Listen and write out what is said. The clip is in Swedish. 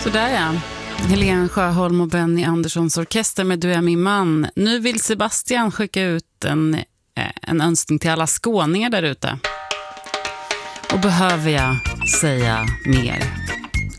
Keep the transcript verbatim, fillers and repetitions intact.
Sådär ja. Helene Sjöholm och Benny Anderssons orkester med Du är min man. Nu vill Sebastian skicka ut en, en önskning till alla skåningar där ute. Och behöver jag säga mer?